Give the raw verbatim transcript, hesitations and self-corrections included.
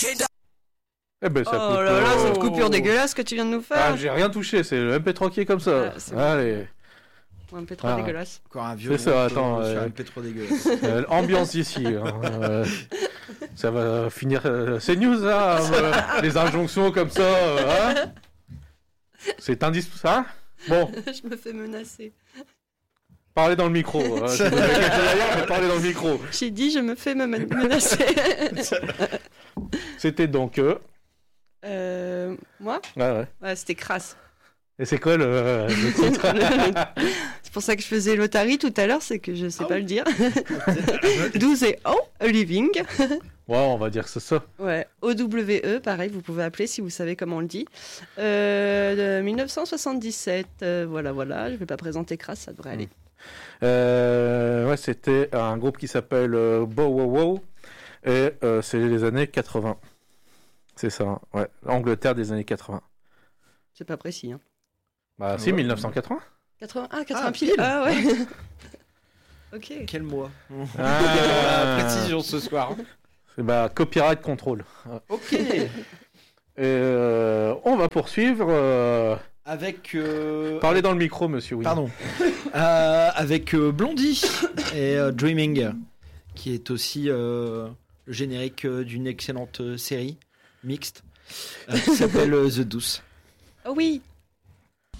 Eh ben, ça Oh coupe, là là, euh, cette coupure dégueulasse que tu viens de nous Ah, faire. j'ai rien touché, c'est le M P trois qui est comme ça. Ah, c'est bon. Allez. Un peu trop Ah. dégueulasse. Encore un vieux C'est ça, groupe, attends, euh, sur euh, un P trop dégueulasse. Euh, ambiance ici. Hein, euh, ça va finir. Euh, c'est news, là. Euh, les injonctions comme ça. Euh, hein c'est indispensable. Hein bon, Je me fais menacer. parlez dans le micro. Euh, si vous avez quelque chose à dire, mais parlez dans le micro. J'ai dit, je me fais me men- menacer. C'était donc. Euh... euh, moi Ouais, ouais. Ouais, c'était crasse. Et c'est quoi le, le titre? C'est pour ça que je faisais l'Otari tout à l'heure, c'est que je sais pas le dire. douze et O, a living. Ouais, on va dire que c'est ça. Ouais, O W E, pareil, vous pouvez appeler si vous savez comment on le dit. Euh, de dix-neuf cent soixante-dix-sept, euh, voilà, voilà, je vais pas présenter crasse, ça devrait aller. Euh, ouais, c'était un groupe qui s'appelle euh, Bow Wow Wow. Et euh, c'est les années quatre-vingts. C'est ça, hein, ouais. Angleterre des années quatre-vingts. C'est pas précis, hein. Bah, Ah si, ouais. mille neuf cent quatre-vingts. quatre-vingts, ah, quatre-vingts Ah, pile. pile. Ah ouais. Ok. Quel mois Ah. Précision ce soir. C'est bah, copyright control. Ok. Et euh, on va poursuivre. Euh... Avec. Euh... Parlez dans le micro, monsieur. Oui. Pardon. Euh, avec euh, Blondie et euh, Dreaming, qui est aussi euh, le générique euh, d'une excellente euh, série mixte euh, qui s'appelle euh, The Deuce. Oh oui.